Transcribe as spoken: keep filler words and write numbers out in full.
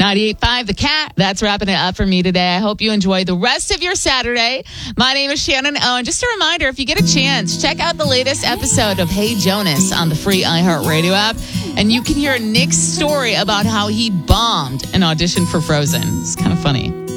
ninety-eight point five The Cat. That's wrapping it up for me today. I hope you enjoy the rest of your Saturday. My name is Shannon Owen. Just a reminder, if you get a chance, check out the latest episode of Hey Jonas on the free iHeartRadio app. And you can hear Nick's story about how he bombed an audition for Frozen. It's kind of funny.